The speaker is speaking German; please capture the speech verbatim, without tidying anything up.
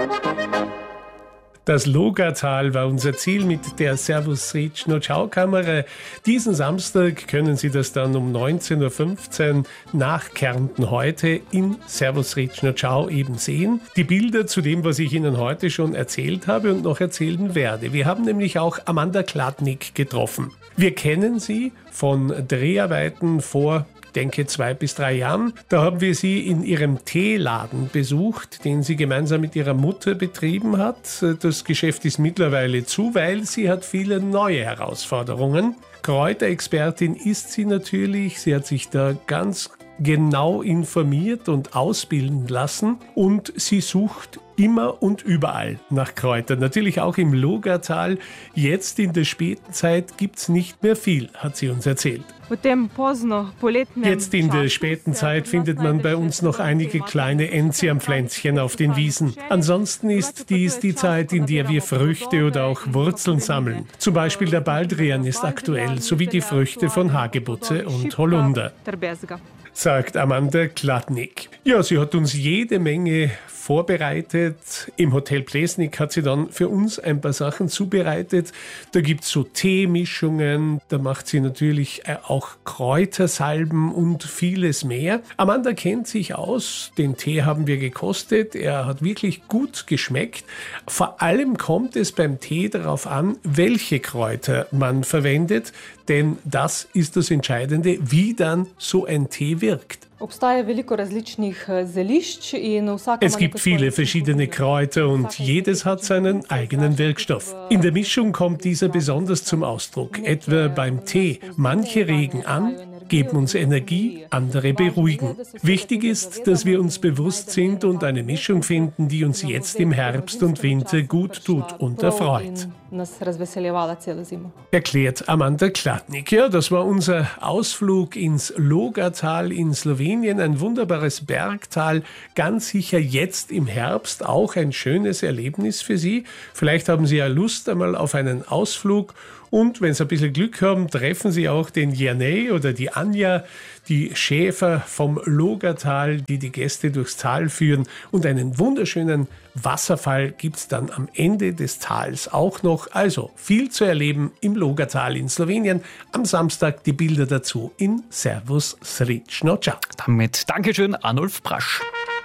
Das Logatal war unser Ziel mit der Servus Ricino Ciao Kamera. Diesen Samstag können Sie das dann um neunzehn Uhr fünfzehn nach Kärnten heute in Servus Ricino Ciao eben sehen. Die Bilder zu dem, was ich Ihnen heute schon erzählt habe und noch erzählen werde. Wir haben nämlich auch Amanda Kladnik getroffen. Wir kennen sie von Dreharbeiten vor denke zwei bis drei Jahren. Da haben wir sie in ihrem Teeladen besucht, den sie gemeinsam mit ihrer Mutter betrieben hat. Das Geschäft ist mittlerweile zu, weil sie hat viele neue Herausforderungen. Kräuterexpertin ist sie natürlich. Sie hat sich da ganz genau informiert und ausbilden lassen und sie sucht immer und überall nach Kräutern. Natürlich auch im Logatal. Jetzt in der späten Zeit gibt es nicht mehr viel, hat sie uns erzählt. Jetzt in der späten Zeit findet man bei uns noch einige kleine Enzianpflänzchen auf den Wiesen. Ansonsten ist dies die Zeit, in der wir Früchte oder auch Wurzeln sammeln. Zum Beispiel der Baldrian ist aktuell, sowie die Früchte von Hagebutte und Holunder, sagt Amanda Kladnik. Ja, sie hat uns jede Menge vorbereitet. Im Hotel Plesnik hat sie dann für uns ein paar Sachen zubereitet. Da gibt es so Teemischungen, da macht sie natürlich auch Kräutersalben und vieles mehr. Amanda kennt sich aus, den Tee haben wir gekostet, er hat wirklich gut geschmeckt. Vor allem kommt es beim Tee darauf an, welche Kräuter man verwendet, denn das ist das Entscheidende, wie dann so ein Tee wirkt. Es gibt viele verschiedene Kräuter und jedes hat seinen eigenen Wirkstoff. In der Mischung kommt dieser besonders zum Ausdruck, etwa beim Tee. Manche regen an, geben uns Energie, andere beruhigen. Wichtig ist, dass wir uns bewusst sind und eine Mischung finden, die uns jetzt im Herbst und Winter gut tut und erfreut. Erklärt Amanda Kladnik. Ja, das war unser Ausflug ins Logatal in Slowenien, ein wunderbares Bergtal, ganz sicher jetzt im Herbst auch ein schönes Erlebnis für Sie. Vielleicht haben Sie ja Lust einmal auf einen Ausflug und wenn Sie ein bisschen Glück haben, treffen Sie auch den Janej oder die Anja, die Schäfer vom Logatal, die die Gäste durchs Tal führen. Und einen wunderschönen Wasserfall gibt es dann am Ende des Tals auch noch. Also viel zu erleben im Logatal in Slowenien. Am Samstag die Bilder dazu in Servus Ricino Ciao. Damit Dankeschön, Arnulf Brasch.